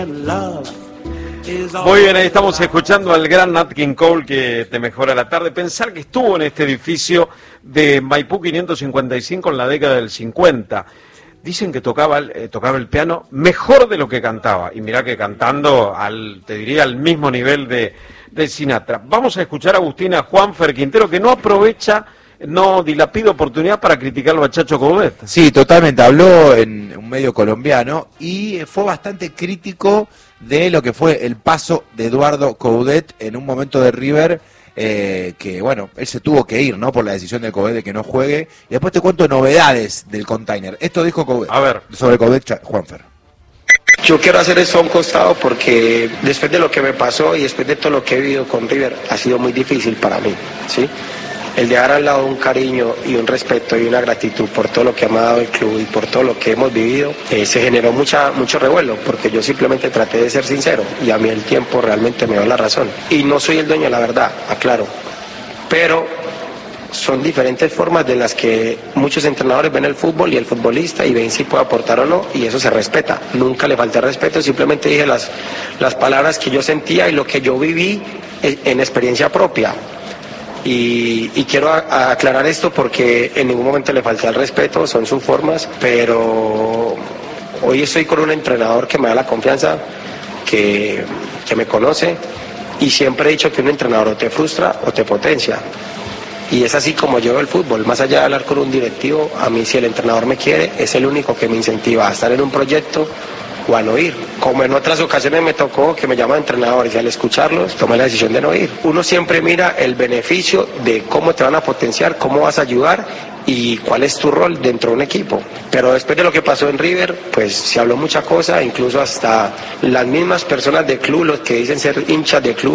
Muy bien, ahí estamos escuchando al gran Nat King Cole, que te mejora la tarde. Pensar que estuvo en este edificio de Maipú 555 en la década del 50. Dicen que tocaba el piano mejor de lo que cantaba. Y mirá que cantando, te diría, al mismo nivel de Sinatra. Vamos a escuchar a Agustina Juanfer Quintero, que no dilapida oportunidad para criticarlo a Chacho Coudet. Sí, totalmente. Habló en un medio colombiano y fue bastante crítico de lo que fue el paso de Eduardo Coudet en un momento de River, que bueno, él se tuvo que ir, ¿no? Por la decisión de Coudet de que no juegue. Y después te cuento novedades del container. Esto dijo Coudet. A ver. Sobre Coudet, Juanfer. Yo quiero hacer eso a un costado porque después de lo que me pasó y después de todo lo que he vivido con River, ha sido muy difícil para mí, ¿sí? El dejar al lado un cariño y un respeto y una gratitud por todo lo que me ha dado el club y por todo lo que hemos vivido, se generó mucho revuelo, porque yo simplemente traté de ser sincero y a mí el tiempo realmente me dio la razón. Y no soy el dueño de la verdad, aclaro, pero son diferentes formas de las que muchos entrenadores ven el fútbol y el futbolista y ven si puede aportar o no, y eso se respeta. Nunca le falté respeto, simplemente dije las palabras que yo sentía y lo que yo viví en experiencia propia. Y quiero aclarar esto porque en ningún momento le falté al respeto, son sus formas, pero hoy estoy con un entrenador que me da la confianza, que me conoce, y siempre he dicho que un entrenador o te frustra o te potencia. Y es así como yo veo el fútbol, más allá de hablar con un directivo, a mí si el entrenador me quiere, es el único que me incentiva a estar en un proyecto o a no ir. Como en otras ocasiones me tocó que me llaman entrenadores y al escucharlos tomé la decisión de no ir. Uno siempre mira el beneficio de cómo te van a potenciar, cómo vas a ayudar y cuál es tu rol dentro de un equipo. Pero después de lo que pasó en River, pues se habló mucha cosa, incluso hasta las mismas personas del club, los que dicen ser hinchas del club,